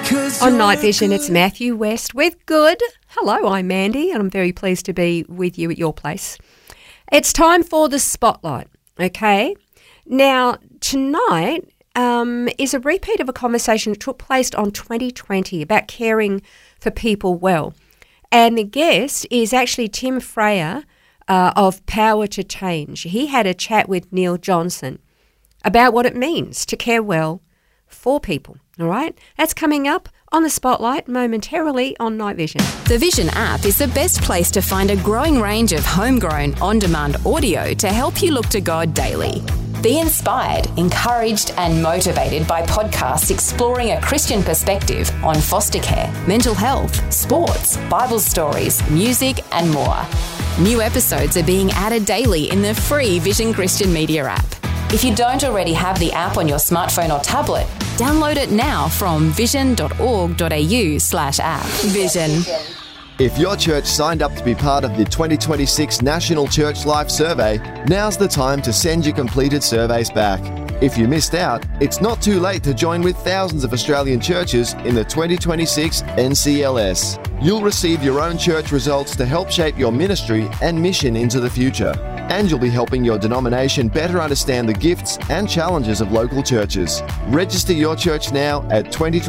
On Night Vision, it's Matthew West with Good. Hello, I'm Mandy, and I'm very pleased to be with you at your place. It's time for the Spotlight, okay? Now, tonight is a repeat of a conversation that took place on 2020 about caring for people well. And the guest is actually Tim Freya of Power to Change. He had a chat with Neil Johnson about what it means to care well for people, all right? That's coming up on the Spotlight momentarily on Night Vision. The Vision app is the best place to find a growing range of homegrown, on-demand audio to help you look to God daily. Be inspired, encouraged and motivated by podcasts exploring a Christian perspective on foster care, mental health, sports, Bible stories, music and more. New episodes are being added daily in the free Vision Christian Media app. If you don't already have the app on your smartphone or tablet, download it now from vision.org.au/app. Vision. If your church signed up to be part of the 2026 National Church Life Survey, now's the time to send your completed surveys back. If you missed out, it's not too late to join with thousands of Australian churches in the 2026 NCLS. You'll receive your own church results to help shape your ministry and mission into the future. And you'll be helping your denomination better understand the gifts and challenges of local churches. Register your church now at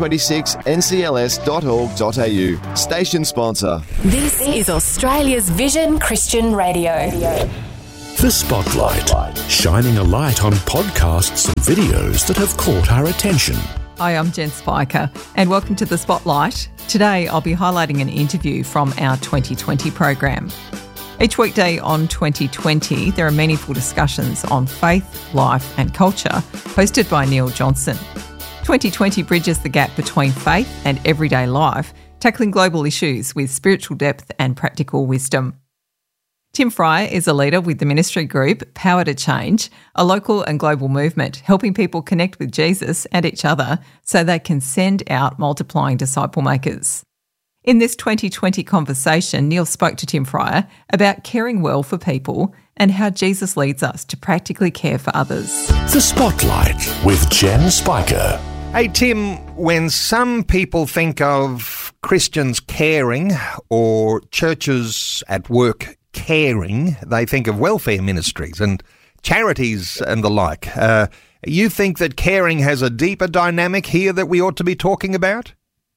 2026ncls.org.au. Station sponsor. This is Australia's Vision Christian Radio. The Spotlight, shining a light on podcasts and videos that have caught our attention. Hi, I'm Jen Spiker, and welcome to The Spotlight. Today, I'll be highlighting an interview from our 2020 program. Each weekday on 2020, there are meaningful discussions on faith, life and culture, hosted by Neil Johnson. 2020 bridges the gap between faith and everyday life, tackling global issues with spiritual depth and practical wisdom. Tim Freya is a leader with the ministry group Power to Change, a local and global movement helping people connect with Jesus and each other so they can send out multiplying disciple makers. In this 2020 conversation, Neil spoke to Tim Freya about caring well for people and how Jesus leads us to practically care for others. The Spotlight with Jen Spiker. Hey Tim, when some people think of Christians caring or churches at work caring, they think of welfare ministries and charities and the like. You think that caring has a deeper dynamic here that we ought to be talking about?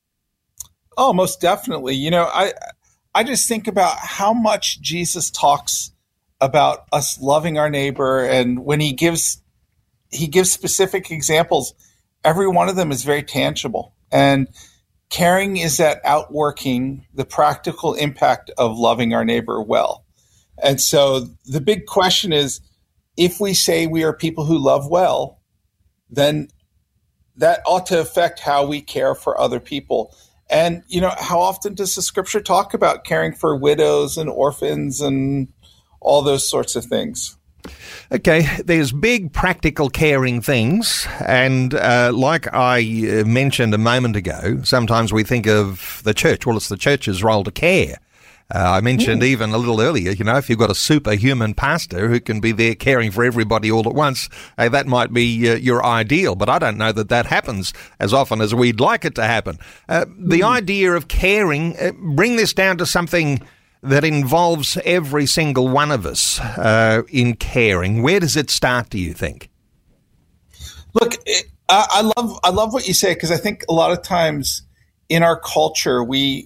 Oh, most definitely. You know, I just think about how much Jesus talks about us loving our neighbor, and when he gives specific examples, every one of them is very tangible. And caring is that outworking the practical impact of loving our neighbor well. And so the big question is, if we say we are people who love well, then that ought to affect how we care for other people. And, you know, how often does the scripture talk about caring for widows and orphans and all those sorts of things? Okay, there's big practical caring things, and like I mentioned a moment ago, sometimes we think of the church. Well, it's the church's role to care. I mentioned even a little earlier, you know, if you've got a superhuman pastor who can be there caring for everybody all at once, that might be your ideal, but I don't know that that happens as often as we'd like it to happen. The idea of caring, bring this down to something that involves every single one of us in caring. Where does it start, do you think? Look, I love what you say, because I think a lot of times in our culture we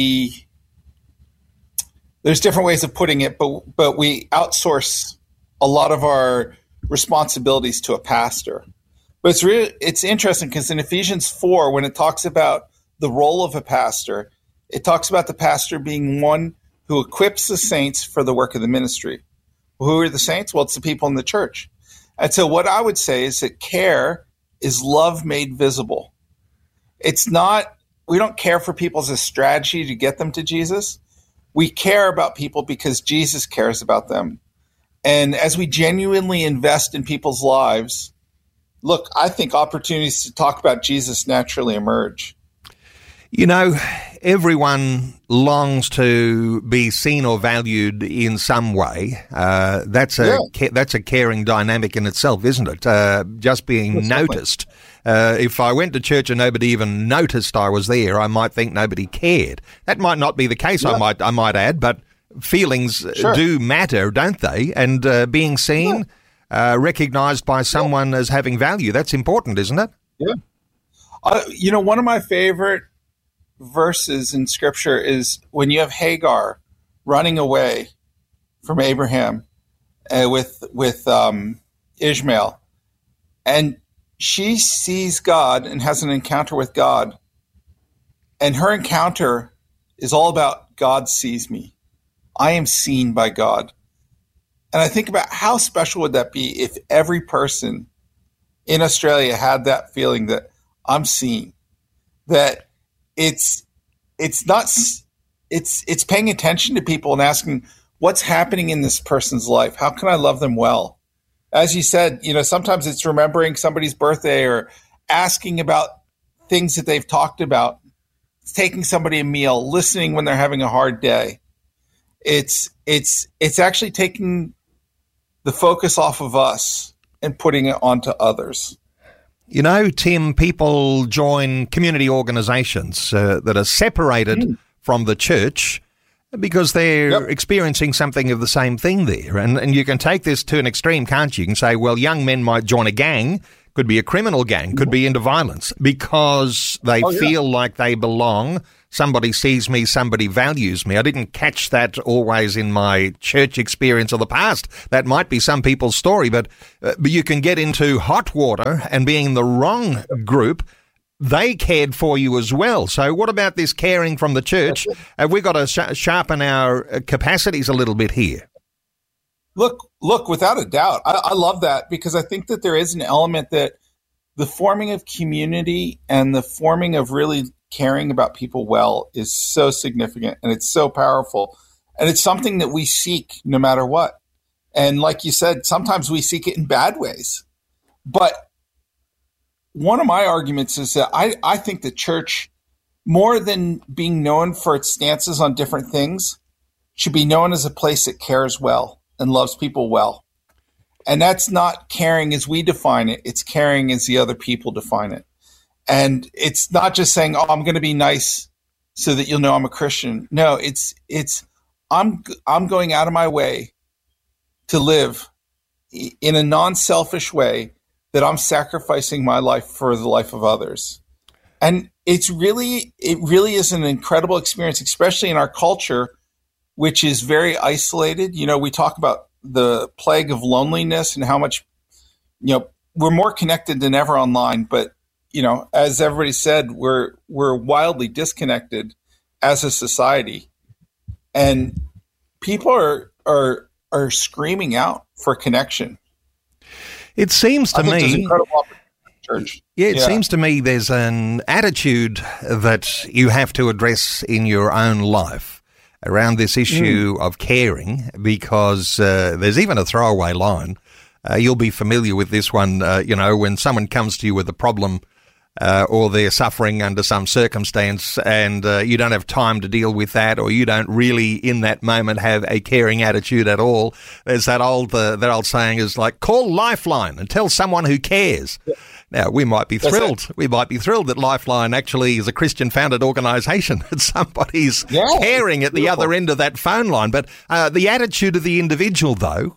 there's different ways of putting it, but we outsource a lot of our responsibilities to a pastor. But it's interesting, because in Ephesians 4, when it talks about the role of a pastor, it talks about the pastor being one who equips the saints for the work of the ministry. Well, who are the saints? Well, it's the people in the church. And so what I would say is that care is love made visible. It's not, we don't care for people as a strategy to get them to Jesus. We care about people because Jesus cares about them. And as we genuinely invest in people's lives, look, I think opportunities to talk about Jesus naturally emerge. You know, everyone longs to be seen or valued in some way. That's a caring dynamic in itself, isn't it? Just being noticed. If I went to church and nobody even noticed I was there, I might think nobody cared. That might not be the case, I might add, but feelings do matter, don't they? And being seen, recognised by someone as having value, that's important, isn't it? Yeah. One of my favorite verses in Scripture is when you have Hagar running away from Abraham with Ishmael, and she sees God and has an encounter with God, and her encounter is all about God sees me. I am seen by God. And I think about how special would that be if every person in Australia had that feeling that I'm seen, that it's paying attention to people and asking what's happening in this person's life. How can I love them well? As you said, sometimes it's remembering somebody's birthday or asking about things that they've talked about. It's taking somebody a meal, listening when they're having a hard day. It's actually taking the focus off of us and putting it onto others. Tim, people join community organisations that are separated from the church because they're experiencing something of the same thing there. And you can take this to an extreme, can't you? You can say, well, young men might join a gang, could be a criminal gang, could be into violence, because they feel like they belong. Somebody sees me, somebody values me. I didn't catch that always in my church experience of the past. That might be some people's story, but you can get into hot water and being in the wrong group. They cared for you as well. So what about this caring from the church? Have we got to sharpen our capacities a little bit here? Look, without a doubt. I love that, because I think that there is an element that the forming of community and the forming of really caring about people well is so significant, and it's so powerful, and it's something that we seek no matter what. And like you said, sometimes we seek it in bad ways. But one of my arguments is that I think the church, more than being known for its stances on different things, should be known as a place that cares well and loves people well. And that's not caring as we define it. It's caring as the other people define it. And it's not just saying, oh, I'm going to be nice so that you'll know I'm a Christian. No, it's I'm going out of my way to live in a non-selfish way, that I'm sacrificing my life for the life of others. And it really is an incredible experience, especially in our culture, which is very isolated. We talk about the plague of loneliness and how much, we're more connected than ever online, but as everybody said, we're wildly disconnected as a society, and people are screaming out for connection. It seems to me, church. It seems to me there's an attitude that you have to address in your own life around this issue of caring, because there's even a throwaway line. You'll be familiar with this one, when someone comes to you with a problem, or they're suffering under some circumstance, and you don't have time to deal with that, or you don't really in that moment have a caring attitude at all. There's that old saying is like, call Lifeline and tell someone who cares. Yeah. Now, we might be thrilled. We might be thrilled that Lifeline actually is a Christian-founded organisation, that somebody's caring at the other end of that phone line. But the attitude of the individual, though,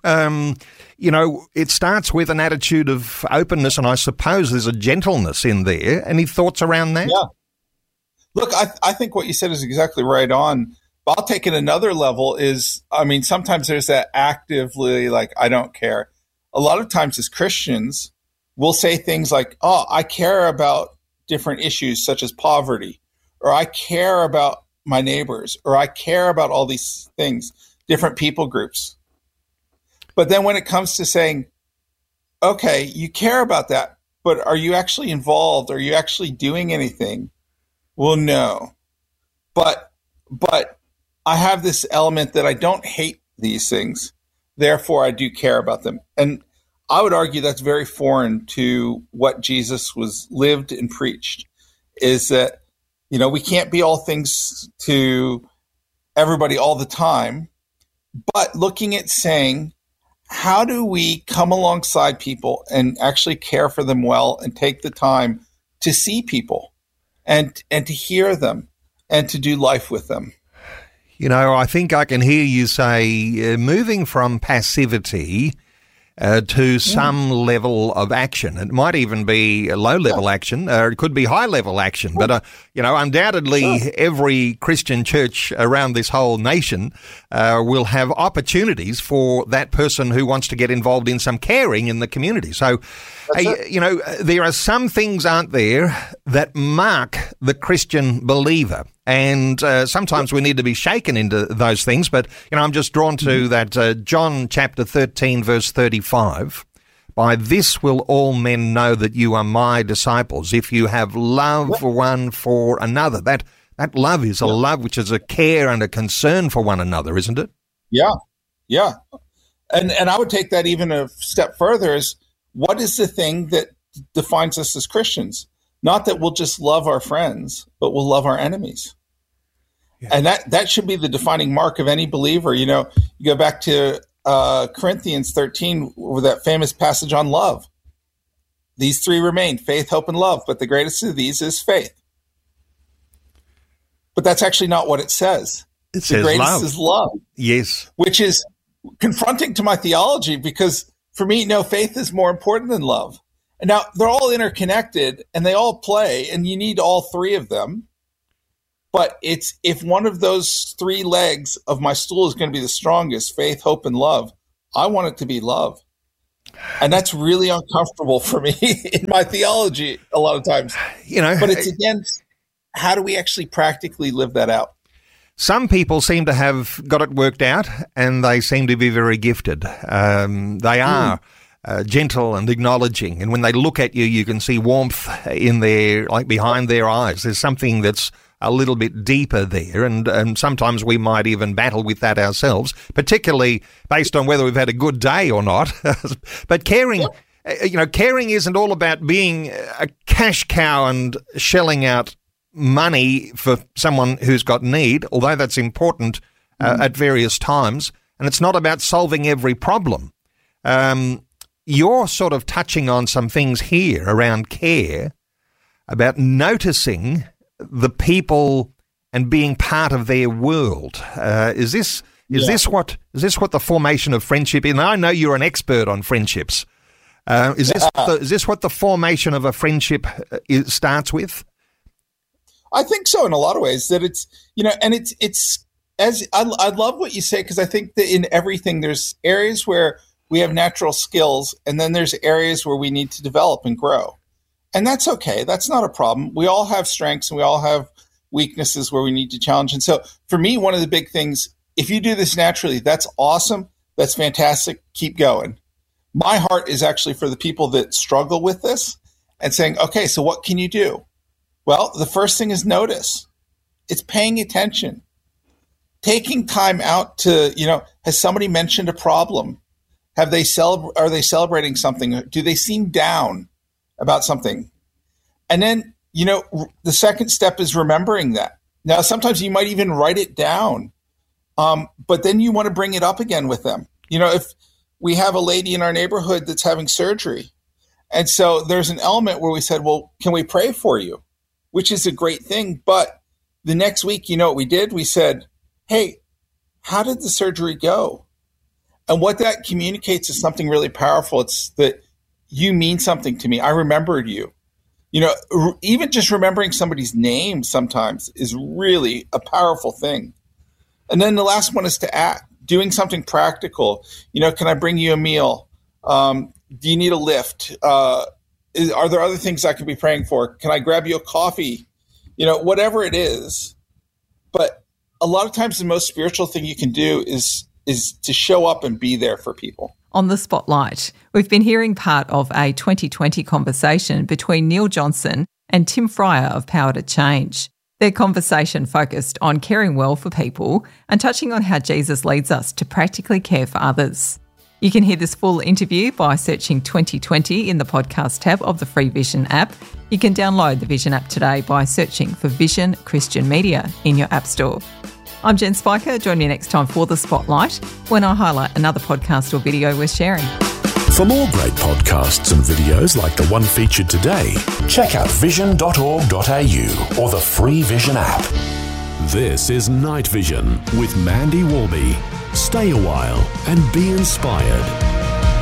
it starts with an attitude of openness, and I suppose there's a gentleness in there. Any thoughts around that? Yeah. Look, I think what you said is exactly right on. But I'll take it another level sometimes there's that actively, like, I don't care. A lot of times as Christians, we'll say things like, oh, I care about different issues such as poverty, or I care about my neighbors, or I care about all these things, different people groups. But then when it comes to saying, okay, you care about that, but are you actually involved? Are you actually doing anything? Well, no. But I have this element that I don't hate these things. Therefore, I do care about them. And I would argue that's very foreign to what Jesus was lived and preached, is that, we can't be all things to everybody all the time, but looking at saying, how do we come alongside people and actually care for them well and take the time to see people and to hear them and to do life with them? You know, I think I can hear you say moving from passivity to some level of action. It might even be a low-level action, or it could be high-level action. But, undoubtedly every Christian church around this whole nation will have opportunities for that person who wants to get involved in some caring in the community. So, there are some things, aren't there, that mark the Christian believer. And sometimes we need to be shaken into those things. But, I'm just drawn to that John chapter 13, verse 35. By this will all men know that you are my disciples, if you have love one for another. That love is a love which is a care and a concern for one another, isn't it? Yeah. And I would take that even a step further is, what is the thing that defines us as Christians? Not that we'll just love our friends, but we'll love our enemies. Yeah. And that should be the defining mark of any believer. You go back to Corinthians 13 with that famous passage on love. These three remain, faith, hope, and love. But the greatest of these is faith. But that's actually not what it says. It says the greatest love. is love. Yes. Which is confronting to my theology, because for me, no, faith is more important than love. And now they're all interconnected and they all play, and you need all three of them. But it's, if one of those three legs of my stool is going to be the strongest, faith, hope, and love, I want it to be love. And that's really uncomfortable for me in my theology a lot of times. But it's, again, how do we actually practically live that out? Some people seem to have got it worked out, and they seem to be very gifted. They are gentle and acknowledging, and when they look at you, you can see warmth in their, like behind their eyes. There's something that's a little bit deeper there, and sometimes we might even battle with that ourselves, particularly based on whether we've had a good day or not. But caring, caring isn't all about being a cash cow and shelling out money for someone who's got need, although that's important at various times, and it's not about solving every problem. You're sort of touching on some things here around care, about noticing the people and being part of their world. Is this what the formation of friendship is? And I know you're an expert on friendships. Is this what the formation of a friendship starts with? I think so, in a lot of ways. That it's, and it's as I love what you say, because I think that in everything there's areas where we have natural skills, and then there's areas where we need to develop and grow. And that's okay. That's not a problem. We all have strengths and we all have weaknesses where we need to challenge. And so for me, one of the big things, if you do this naturally, that's awesome. That's fantastic. Keep going. My heart is actually for the people that struggle with this and saying, okay, so what can you do? Well, the first thing is notice. It's paying attention. Taking time out to, has somebody mentioned a problem? Are they celebrating something? Do they seem down about something? And then, the second step is remembering that. Now, sometimes you might even write it down, but then you want to bring it up again with them. If we have a lady in our neighborhood that's having surgery, and so there's an element where we said, well, can we pray for you? Which is a great thing. But the next week, what we did? We said, hey, how did the surgery go? And what that communicates is something really powerful. It's that you mean something to me. I remembered you. Even just remembering somebody's name sometimes is really a powerful thing. And then the last one is to act, doing something practical. Can I bring you a meal? Do you need a lift? Are there other things I could be praying for? Can I grab you a coffee? Whatever it is. But a lot of times the most spiritual thing you can do is to show up and be there for people. On the Spotlight, we've been hearing part of a 2020 conversation between Neil Johnson and Tim Fryer of Power to Change. Their conversation focused on caring well for people and touching on how Jesus leads us to practically care for others. You can hear this full interview by searching 2020 in the podcast tab of the free Vision app. You can download the Vision app today by searching for Vision Christian Media in your app store. I'm Jen Spiker. Join me next time for The Spotlight when I highlight another podcast or video we're sharing. For more great podcasts and videos like the one featured today, check out vision.org.au or the free Vision app. This is Night Vision with Mandy Warby. Stay a while and be inspired.